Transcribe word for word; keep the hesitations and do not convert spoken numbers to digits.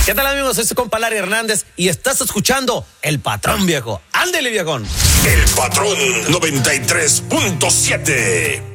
¿Qué tal, amigos? Soy su compa Larry Hernández y estás escuchando El Patrón, viejo. Ándele, viejón. El Patrón noventa y tres punto siete.